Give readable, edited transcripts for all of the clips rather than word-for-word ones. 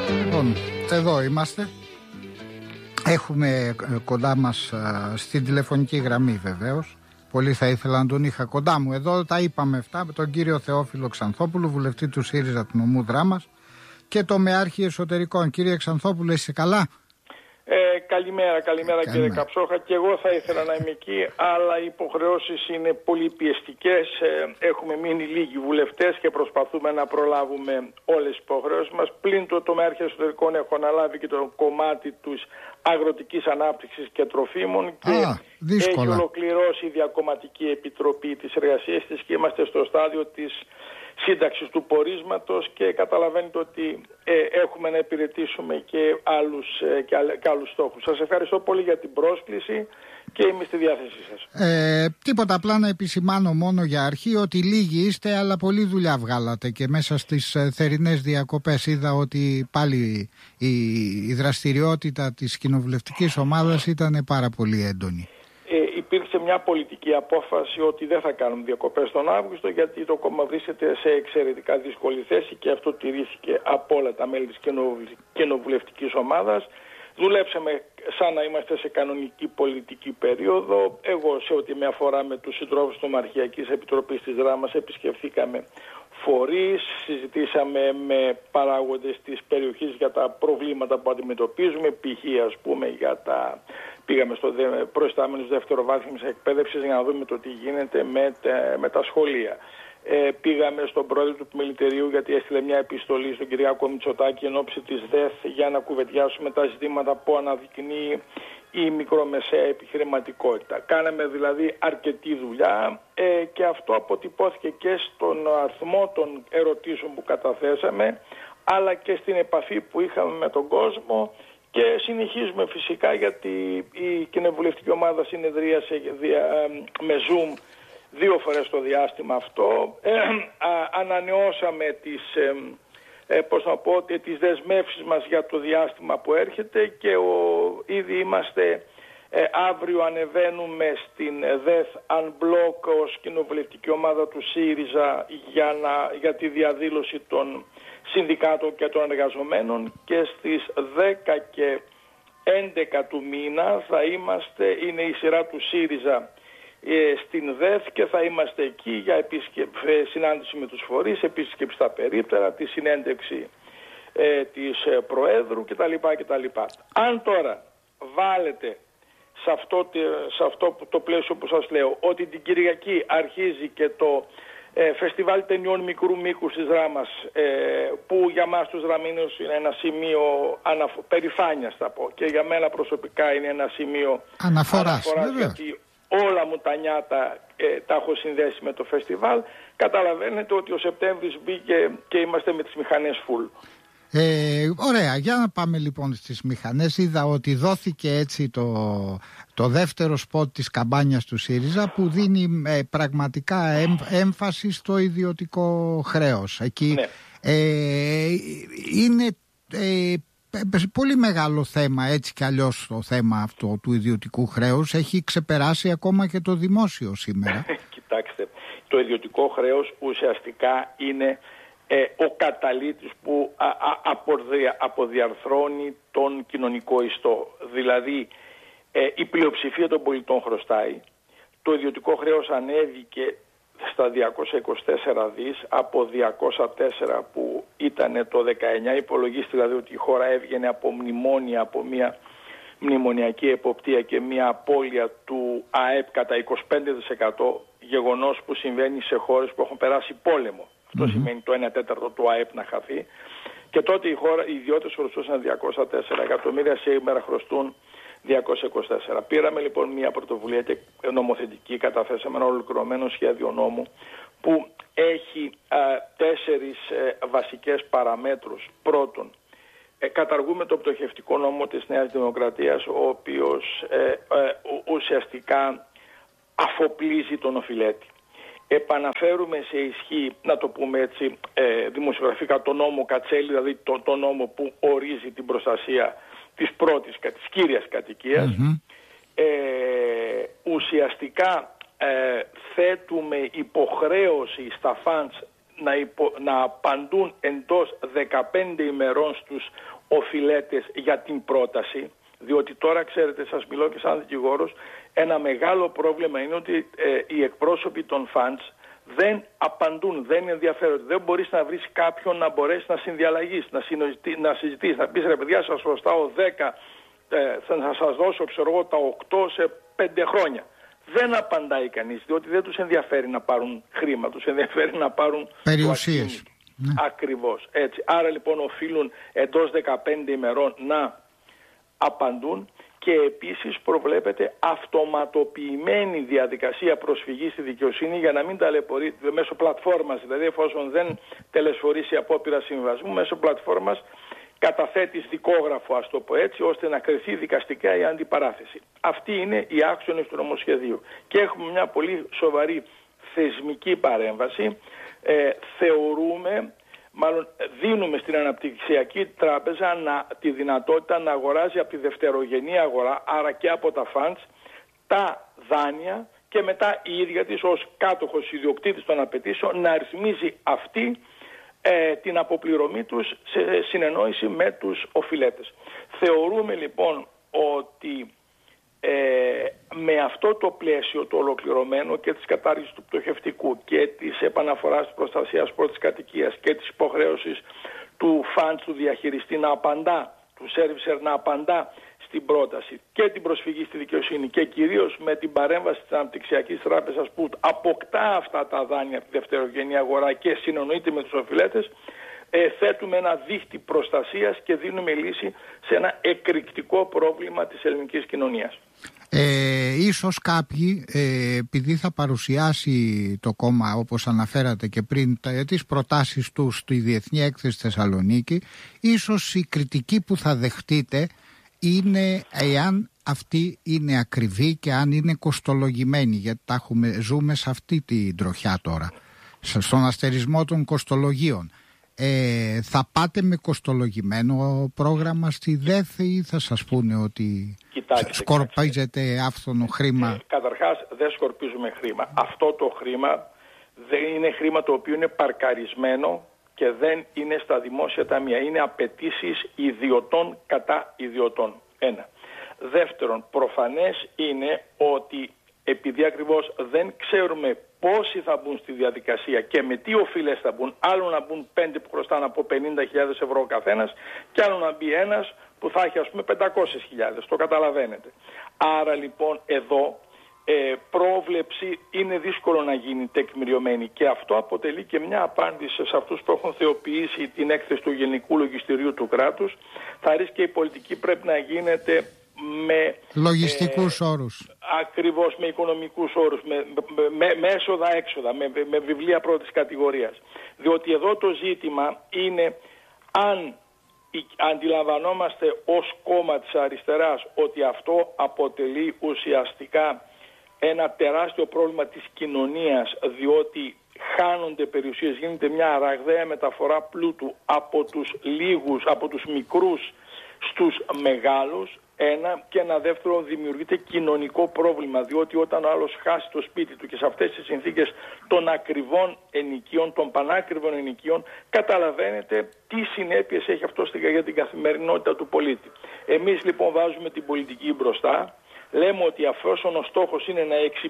Λοιπόν, εδώ είμαστε. Έχουμε κοντά μας στην τηλεφωνική γραμμή βεβαίως. Πολύ θα ήθελα να τον είχα κοντά μου. Εδώ τα είπαμε αυτά με τον κύριο Θεόφιλο Ξανθόπουλο, βουλευτή του ΣΥΡΙΖΑ του νομού Δράμας και το Μεάρχη Εσωτερικών. Κύριε Ξανθόπουλο, είσαι καλά? Καλημέρα κύριε Καψόχα, και εγώ θα ήθελα να είμαι εκεί, αλλά οι υποχρεώσεις είναι πολύ πιεστικές. Έχουμε μείνει λίγοι βουλευτές και προσπαθούμε να προλάβουμε όλες τις υποχρεώσεις μας. Πλην το Μεάρχη Εσωτερικών έχω αναλάβει και το κομμάτι της αγροτικής ανάπτυξης και τροφίμων και έχει ολοκληρώσει η Διακομματική Επιτροπή της εργασίας της και είμαστε στο στάδιο της σύνταξης του πορίσματος και καταλαβαίνετε ότι έχουμε να υπηρετήσουμε και άλλους στόχους. Σας ευχαριστώ πολύ για την πρόσκληση και είμαι στη διάθεσή σας. Τίποτα, απλά να επισημάνω μόνο για αρχή ότι λίγοι είστε, αλλά πολλή δουλειά βγάλατε και μέσα στις θερινές διακοπές είδα ότι πάλι η δραστηριότητα της κοινοβουλευτικής ομάδας ήταν πάρα πολύ έντονη. Υπήρξε μια πολιτική απόφαση ότι δεν θα κάνουμε διακοπές τον Αύγουστο, γιατί το κόμμα βρίσκεται σε εξαιρετικά δύσκολη θέση και αυτό τηρήθηκε από όλα τα μέλη της κοινοβουλευτικής ομάδας. Δουλέψαμε σαν να είμαστε σε κανονική πολιτική περίοδο. Εγώ, σε ό,τι με αφορά, με τους συντρόφους του Ομαρχιακής Επιτροπής της Δράμας επισκεφθήκαμε φορείς, συζητήσαμε με παράγοντες της περιοχής για τα προβλήματα που αντιμετωπίζουμε, π.χ. ας πούμε πήγαμε στο προϊστάμενος δευτεροβάθμιας εκπαίδευσης για να δούμε το τι γίνεται με τα σχολεία. Πήγαμε στον πρόεδρο του Επιμελητηρίου γιατί έστειλε μια επιστολή στον Κυριάκο Μητσοτάκη εν ώψη της ΔΕΘ για να κουβεντιάσουμε τα ζητήματα που αναδεικνύει η μικρομεσαία επιχειρηματικότητα. Κάναμε δηλαδή αρκετή δουλειά και αυτό αποτυπώθηκε και στον αριθμό των ερωτήσεων που καταθέσαμε, αλλά και στην επαφή που είχαμε με τον κόσμο. Και συνεχίζουμε φυσικά, γιατί η κοινοβουλευτική ομάδα συνεδρίασε με Zoom 2 φορές το διάστημα αυτό. Ανανεώσαμε τις δεσμεύσεις μας για το διάστημα που έρχεται και ήδη είμαστε, αύριο ανεβαίνουμε στην ΔΕΘ Unblock ως κοινοβουλευτική ομάδα του ΣΥΡΙΖΑ για τη διαδήλωση των συνδικάτων και των εργαζομένων, και στις 10 και 11 του μήνα είναι η σειρά του ΣΥΡΙΖΑ στην ΔΕΘ και θα είμαστε εκεί για συνάντηση με τους φορείς, επίσκεψη στα περίπτερα, τη συνέντευξη της Προέδρου κτλ. Αν τώρα βάλετε σε αυτό το πλαίσιο που σας λέω ότι την Κυριακή αρχίζει και το φεστιβάλ ταινιών μικρού μήκους της Δράμας, που για μας τους Δραμήνους είναι ένα σημείο περηφάνειας, θα πω, και για μένα προσωπικά είναι ένα σημείο αναφοράς, γιατί όλα μου τα νιάτα τα έχω συνδέσει με το φεστιβάλ. Καταλαβαίνετε ότι ο Σεπτέμβρης μπήκε και είμαστε με τις μηχανές full. Ωραία, για να πάμε λοιπόν στις μηχανές. Είδα ότι δόθηκε έτσι το δεύτερο σποτ της καμπάνιας του ΣΥΡΙΖΑ, που δίνει πραγματικά έμφαση στο ιδιωτικό χρέος. Εκεί ναι. Είναι πολύ μεγάλο θέμα έτσι κι αλλιώς το θέμα αυτό του ιδιωτικού χρέους. Έχει ξεπεράσει ακόμα και το δημόσιο σήμερα. Κοιτάξτε, το ιδιωτικό χρέος ουσιαστικά είναι ο καταλύτης που αποδιαρθρώνει τον κοινωνικό ιστό. Δηλαδή η πλειοψηφία των πολιτών χρωστάει. Το ιδιωτικό χρέος ανέβηκε στα 224 δις από 204 που ήταν το 19. Υπολογίστε δηλαδή ότι η χώρα έβγαινε από μνημόνια, από μια μνημονιακή εποπτεία και μια απώλεια του ΑΕΠ κατά 25%, γεγονός που συμβαίνει σε χώρες που έχουν περάσει πόλεμο. Αυτό σημαίνει το 1/4 του ΑΕΠ να χαθεί. Και τότε οι ιδιώτες χρωστούσαν 204 εκατομμύρια, σήμερα χρωστούν 224. Πήραμε λοιπόν μια πρωτοβουλία και νομοθετική, καταθέσαμε ένα ολοκληρωμένο σχέδιο νόμου που έχει 4 βασικές παραμέτρους. Πρώτον, καταργούμε το πτωχευτικό νόμο της Νέας Δημοκρατίας, ο οποίος ουσιαστικά αφοπλίζει τον οφειλέτη. Επαναφέρουμε σε ισχύ, να το πούμε έτσι δημοσιογραφικά, το νόμο Κατσέλη, δηλαδή το νόμο που ορίζει την προστασία της πρώτης, της κύριας κατοικίας. Ουσιαστικά θέτουμε υποχρέωση στα φαντς να απαντούν εντός 15 ημερών στους οφειλέτες για την πρόταση, διότι τώρα, ξέρετε, σας μιλώ και σαν δικηγόρος, ένα μεγάλο πρόβλημα είναι ότι οι εκπρόσωποι των funds δεν απαντούν, δεν ενδιαφέρονται. Δεν μπορείς να βρεις κάποιον να μπορέσει να συνδιαλλαγείς, να συζητήσεις, να πεις, ρε παιδιά, σας χρωστάω 10, θα σας δώσω, ξέρω εγώ, τα 8 σε 5 χρόνια. Δεν απαντάει κανείς, διότι δεν τους ενδιαφέρει να πάρουν χρήμα, τους ενδιαφέρει να πάρουν περιουσίες. Ναι. Ακριβώς, έτσι. Άρα λοιπόν οφείλουν εντός 15 ημερών να απαντούν. Και επίσης προβλέπεται αυτοματοποιημένη διαδικασία προσφυγής στη δικαιοσύνη για να μην ταλαιπωρεί μέσω πλατφόρμας, δηλαδή εφόσον δεν τελεσφορήσει απόπειρα συμβασμού, μέσω πλατφόρμας καταθέτεις δικόγραφο, ας το πω έτσι, ώστε να κριθεί δικαστικά η αντιπαράθεση. Αυτοί είναι οι άξονες του νομοσχεδίου. Και έχουμε μια πολύ σοβαρή θεσμική παρέμβαση. Δίνουμε στην Αναπτυξιακή Τράπεζα τη δυνατότητα να αγοράζει από τη δευτερογενή αγορά, άρα και από τα funds, τα δάνεια και μετά η ίδια της ως κάτοχος ιδιοκτήτης των απαιτήσεων να ρυθμίζει αυτή την αποπληρωμή τους σε συνεννόηση με τους οφειλέτες. Θεωρούμε λοιπόν ότι με αυτό το πλαίσιο το ολοκληρωμένο και της κατάργησης του πτωχευτικού και της επαναφοράς της προστασίας πρώτης κατοικίας και της υποχρέωσης του funds του διαχειριστή να απαντά, του servicer να απαντά στην πρόταση και την προσφυγή στη δικαιοσύνη και κυρίως με την παρέμβαση της Αναπτυξιακής Τράπεζας που αποκτά αυτά τα δάνεια από τη δευτερογενή αγορά και συνεννοείται με τους οφειλέτες, θέτουμε ένα δίχτυ προστασίας και δίνουμε λύση σε ένα εκρηκτικό πρόβλημα της ελληνικής κοινωνίας. Ίσως κάποιοι, επειδή θα παρουσιάσει το κόμμα, όπως αναφέρατε και πριν, τις προτάσεις του στη Διεθνή Έκθεση Θεσσαλονίκη, ίσως η κριτική που θα δεχτείτε είναι εάν αυτή είναι ακριβή και αν είναι κοστολογημένη, γιατί ζούμε σε αυτή την τροχιά τώρα, στον αστερισμό των κοστολογίων. Θα πάτε με κοστολογημένο πρόγραμμα στη ΔΕΘ ή θα σας πούνε ότι σκορπίζετε άφθονο χρήμα? Καταρχάς δεν σκορπίζουμε χρήμα. Αυτό το χρήμα δεν είναι χρήμα το οποίο είναι παρκαρισμένο και δεν είναι στα δημόσια ταμεία. Είναι απαιτήσεις ιδιωτών κατά ιδιωτών. Ένα. Δεύτερον, προφανές είναι ότι επειδή ακριβώς δεν ξέρουμε πόσοι θα μπουν στη διαδικασία και με τι οφείλες θα μπουν, άλλο να μπουν 5 που χρωστάνε από 50.000 ευρώ ο καθένας και άλλο να μπει ένας που θα έχει ας πούμε 500.000, το καταλαβαίνετε. Άρα λοιπόν εδώ πρόβλεψη είναι δύσκολο να γίνει τεκμηριωμένη και αυτό αποτελεί και μια απάντηση σε αυτούς που έχουν θεοποιήσει την έκθεση του Γενικού Λογιστηρίου του κράτους. Θα ρίσκει και η πολιτική πρέπει να γίνεται με λογιστικούς όρους. Ακριβώς, με οικονομικούς όρους, με έσοδα-έξοδα, με βιβλία πρώτης κατηγορίας. Διότι εδώ το ζήτημα είναι αν αντιλαμβανόμαστε ως κόμμα της αριστεράς ότι αυτό αποτελεί ουσιαστικά ένα τεράστιο πρόβλημα της κοινωνίας, διότι χάνονται περιουσίες, γίνεται μια ραγδαία μεταφορά πλούτου από τους λίγους, από τους μικρούς στους μεγάλους. Ένα, και ένα δεύτερο, δημιουργείται κοινωνικό πρόβλημα, διότι όταν ο άλλος χάσει το σπίτι του και σε αυτές τις συνθήκες των ακριβών ενοικίων, των πανάκριβων ενοικίων, καταλαβαίνετε τι συνέπειες έχει αυτό για την καθημερινότητα του πολίτη. Εμείς λοιπόν βάζουμε την πολιτική μπροστά, λέμε ότι αφόσον ο στόχος είναι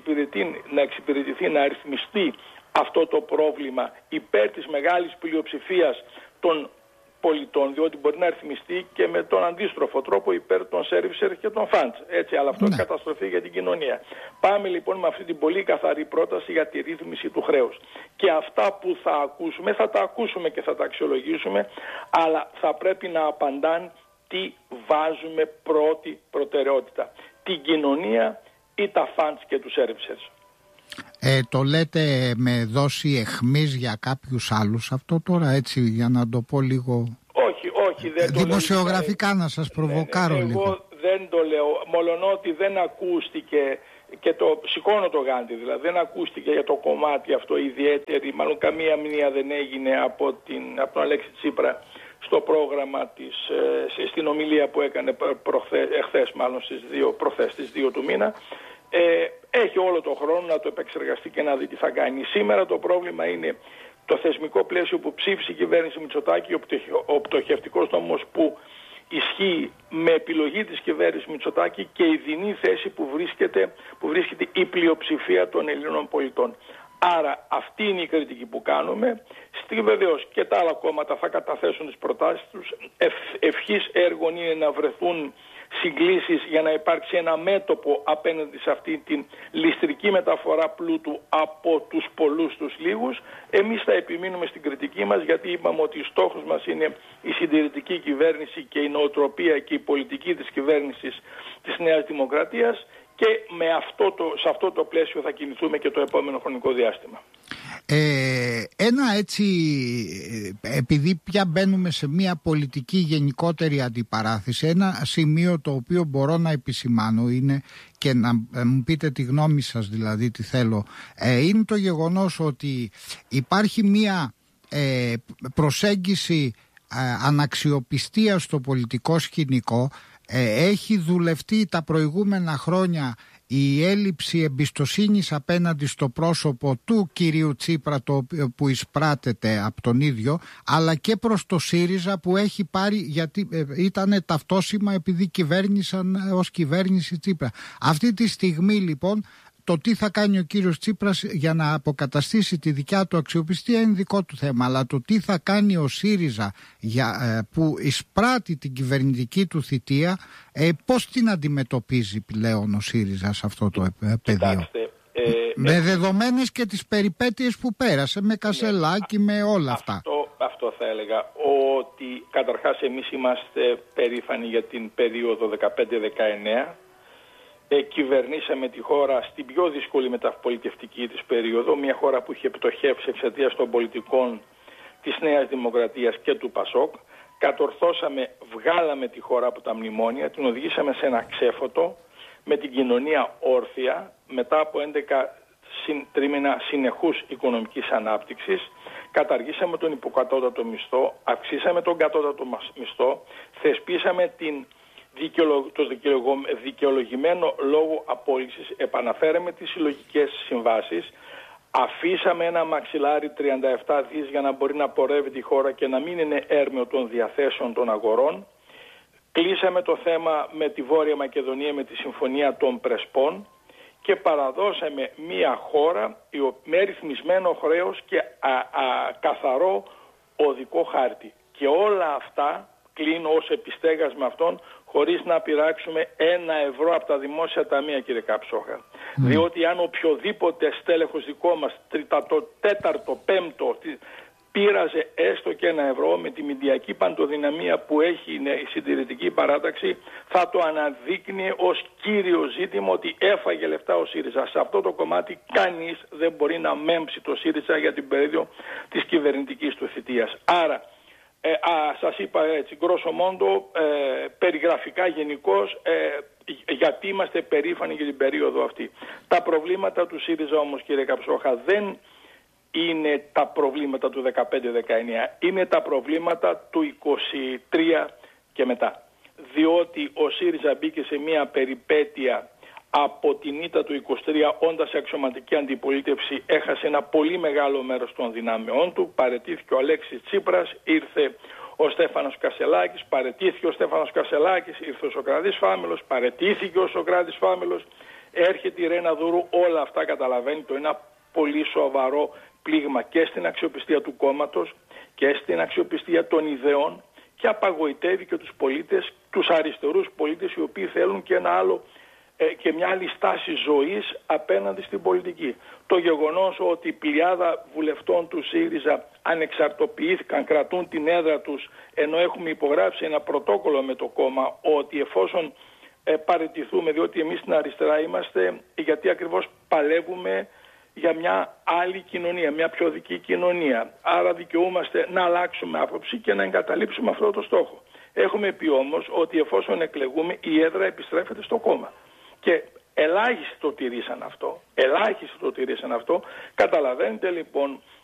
να εξυπηρετηθεί, να αριθμιστεί αυτό το πρόβλημα υπέρ της μεγάλης πλειοψηφίας των πολιτών, διότι μπορεί να ρυθμιστεί και με τον αντίστροφο τρόπο υπέρ των servicer και των funds. Έτσι, αλλά αυτό είναι καταστροφή για την κοινωνία. Πάμε λοιπόν με αυτή την πολύ καθαρή πρόταση για τη ρύθμιση του χρέους. Και αυτά που θα ακούσουμε, θα τα ακούσουμε και θα τα αξιολογήσουμε, αλλά θα πρέπει να απαντάν τι βάζουμε πρώτη προτεραιότητα. Την κοινωνία ή τα funds και τους servicers. Το λέτε με δόση εχμής για κάποιους άλλους αυτό τώρα, έτσι, για να το πω λίγο? Όχι, δεν το δημοσιογραφικά να σας προβοκάρω λίγο. Εγώ δεν το λέω, μολονότι δεν ακούστηκε και το σηκώνω το γάντι, δηλαδή δεν ακούστηκε για το κομμάτι αυτό ιδιαίτερη, μάλλον καμία μνήμα δεν έγινε από τον Αλέξη Τσίπρα στο πρόγραμμα της, στην ομιλία που έκανε εχθές, μάλλον στις 2 του μήνα. Έχει όλο το χρόνο να το επεξεργαστεί και να δει τι θα κάνει. Σήμερα το πρόβλημα είναι το θεσμικό πλαίσιο που ψήφισε η κυβέρνηση Μητσοτάκη, ο πτωχευτικός νόμος που ισχύει με επιλογή της κυβέρνησης Μητσοτάκη και η δινή θέση που βρίσκεται η πλειοψηφία των Ελλήνων πολιτών. Άρα αυτή είναι η κριτική που κάνουμε. Βεβαίως και τα άλλα κόμματα θα καταθέσουν τις προτάσεις τους. Ευχής έργων είναι να βρεθούν συγκλήσεις για να υπάρξει ένα μέτωπο απέναντι σε αυτή την ληστρική μεταφορά πλούτου από τους πολλούς στους λίγους. Εμείς θα επιμείνουμε στην κριτική μας, γιατί είπαμε ότι στόχος μας είναι η συντηρητική κυβέρνηση και η νοοτροπία και η πολιτική της κυβέρνησης της Νέας Δημοκρατίας, και σε αυτό το πλαίσιο θα κινηθούμε και το επόμενο χρονικό διάστημα. Ένα έτσι, επειδή πια μπαίνουμε σε μια πολιτική γενικότερη αντιπαράθεση, ένα σημείο το οποίο μπορώ να επισημάνω είναι, και να μου πείτε τη γνώμη σας δηλαδή τι θέλω, είναι το γεγονός ότι υπάρχει μια προσέγγιση αναξιοπιστία στο πολιτικό σκηνικό. Έχει δουλευτεί τα προηγούμενα χρόνια η έλλειψη εμπιστοσύνης απέναντι στο πρόσωπο του κυρίου Τσίπρα, που εισπράτεται από τον ίδιο, αλλά και προς το ΣΥΡΙΖΑ που έχει πάρει, γιατί ήταν ταυτόσημα επειδή κυβέρνησαν ως κυβέρνηση Τσίπρα. Αυτή τη στιγμή λοιπόν το τι θα κάνει ο κύριος Τσίπρας για να αποκαταστήσει τη δικιά του αξιοπιστία είναι δικό του θέμα, αλλά το τι θα κάνει ο ΣΥΡΙΖΑ που εισπράττει την κυβερνητική του θητεία, πώς την αντιμετωπίζει πλέον ο ΣΥΡΙΖΑ σε αυτό το πεδίο? Με δεδομένες και τις περιπέτειες που πέρασε, με Κασελάκη, με όλα αυτά. Αυτό θα έλεγα, ότι καταρχάς εμείς είμαστε περήφανοι για την περίοδο 15-19. Κυβερνήσαμε τη χώρα στην πιο δύσκολη μεταπολιτευτική της περίοδο, μια χώρα που είχε πτωχεύσει εξαιτίας των πολιτικών της Νέας Δημοκρατίας και του ΠΑΣΟΚ. Κατορθώσαμε, βγάλαμε τη χώρα από τα μνημόνια, την οδηγήσαμε σε ένα ξέφωτο, με την κοινωνία όρθια, μετά από 11 τρίμηνα συνεχούς οικονομικής ανάπτυξης. Καταργήσαμε τον υποκατώτατο μισθό, αυξήσαμε τον κατώτατο μισθό, θεσπίσαμε το δικαιολογημένο λόγο απόλυσης, επαναφέραμε τις συλλογικές συμβάσεις, αφήσαμε ένα μαξιλάρι 37 δις για να μπορεί να πορεύει τη χώρα και να μην είναι έρμεο των διαθέσεων των αγορών. Κλείσαμε το θέμα με τη Βόρεια Μακεδονία με τη Συμφωνία των Πρεσπών και παραδώσαμε μια χώρα με ρυθμισμένο χρέος και καθαρό οδικό χάρτη. Και όλα αυτά κλείνω ως επιστέγασμα αυτών, χωρίς να πειράξουμε €1 από τα δημόσια ταμεία, κύριε Καψόχα. Διότι αν οποιοδήποτε στέλεχος δικό μας, τρίτο, τέταρτο, πέμπτο, πήραζε έστω και €1 με τη μηντιακή παντοδυναμία που έχει η συντηρητική παράταξη, θα το αναδείκνυε ως κύριο ζήτημα ότι έφαγε λεφτά ο ΣΥΡΙΖΑ. Σε αυτό το κομμάτι κανείς δεν μπορεί να μέμψει το ΣΥΡΙΖΑ για την περίοδο της κυβερνητικής του θητείας. Άρα, σας είπα έτσι, γκρόσο μόντο, περιγραφικά γενικώς, γιατί είμαστε περήφανοι για την περίοδο αυτή. Τα προβλήματα του ΣΥΡΙΖΑ όμως, κύριε Καψόχα, δεν είναι τα προβλήματα του 15-19, είναι τα προβλήματα του 23 και μετά. Διότι ο ΣΥΡΙΖΑ μπήκε σε μια περιπέτεια από την ήττα του 23, όντας σε αξιωματική αντιπολίτευση, έχασε ένα πολύ μεγάλο μέρος των δυνάμεών του, παραιτήθηκε ο Αλέξης Τσίπρας, ήρθε ο Στέφανος Κασελάκης, παραιτήθηκε ο Στέφανος Κασελάκης, ήρθε ο Σωκράτης Φάμελος, παραιτήθηκε ο Σωκράτης Φάμελος, έρχεται η Ρένα Δούρου, όλα αυτά καταλαβαίνετε, ένα πολύ σοβαρό πλήγμα και στην αξιοπιστία του κόμματος και στην αξιοπιστία των ιδεών, και απαγοητεύει και τους πολίτες, τους αριστερούς πολίτες, οι οποίοι θέλουν και ένα άλλο και μια άλλη στάση ζωής απέναντι στην πολιτική. Το γεγονός ότι η πλειάδα βουλευτών του ΣΥΡΙΖΑ ανεξαρτοποιήθηκαν, κρατούν την έδρα τους, ενώ έχουμε υπογράψει ένα πρωτόκολλο με το κόμμα ότι εφόσον παραιτηθούμε, διότι εμείς στην αριστερά είμαστε, γιατί ακριβώς παλεύουμε για μια άλλη κοινωνία, μια πιο δική κοινωνία. Άρα δικαιούμαστε να αλλάξουμε άποψη και να εγκαταλείψουμε αυτό το στόχο. Έχουμε πει όμως ότι εφόσον εκλεγούμε, η έδρα επιστρέφεται στο κόμμα. Και ελάχιστοι το τηρήσαν αυτό. Καταλαβαίνετε λοιπόν